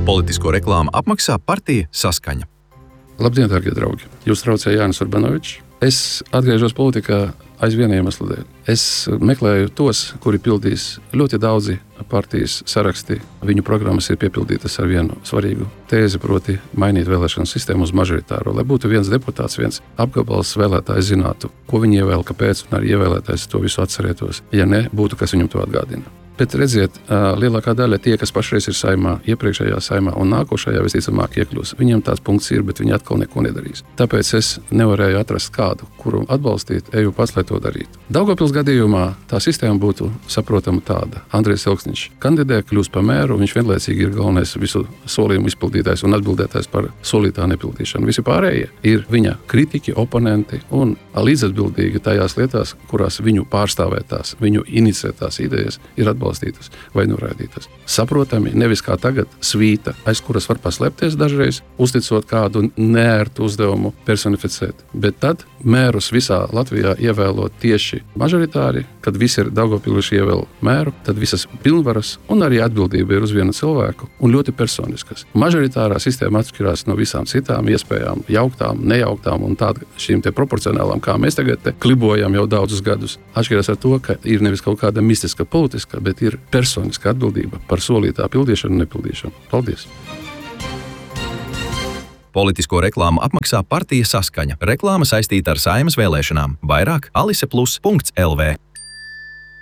Politisko reklāmu apmaksā partija Saskaņa. Labdien, darbie draugi! Jūs traucēja Jānis Urbanovičs. Es atgriežos politikā aiz viena iemesla dēļ. Es meklēju tos, kuri pildīs ļoti daudzi partijas saraksti. Viņu programmas ir piepildītas ar vienu svarīgu tēzi, proti mainīt vēlēšanu sistēmu uz mažoritāro, lai būtu viens deputāts, viens apgabals vēlētājs zinātu, ko viņi ievēl, kāpēc, un arī ievēlētājs to visu atcerētos. Ja ne, būtu, kas viņam to atgādina. Bet redziet, lielākā daļa tie, kas pašreiz ir saimā, iepriekšējā saimā un nākošajā visticamāk iekļūs, viņiem tāds punkts ir, bet viņi atkal neko nedarīs. Tāpēc es nevarēju atrast kādu, kuru atbalstīt, eju pats, lai to darītu. Daugavpils gadījumā tā sistēma būtu saprotama tāda. Andrejs Elksniņš kandidē, kļūst par mēru, viņš vienlaicīgi ir galvenais visu solījumu izpildītājs un atbildētājs par solītā nepildīšanu. Visi pārējie ir viņa kritiķi, oponenti un līdzatbildīgi tajās lietās, kurās viņu pārstāvētās, viņu iniciētās idejas ir atbalstītas vai noraidītas. Saprotami, nevis kā tagad svīta, aiz kuras var paslēpties dažreiz, uzticot kādu neērtu uzdevumu personificēt. Bet tad mērus visā Latvijā ievēlot tieši mažoritāri, kad visi ir Daugavpilieši ievēl mēru, tad visas pilnvaras un arī atbildība ir uz vienu cilvēku un ļoti personiskas. Mažoritārā sistēma atšķirās no visām citām iespējām, jauktām, nejauktām un tāda šīm te proporcionālām, kā mēs tagad te klibojam jau daudzus gadus. Atšķirās ar to, ka ir nevis kaut kāda mistiska politiska, bet ir personiska atbildība par solītā pildīšanu un nepildīšanu. Paldies! Politisko reklāmu apmaksā partija Saskaņa. Reklāma saistīta ar Saeimas vēlēšanām. Vairāk aliseplus.lv.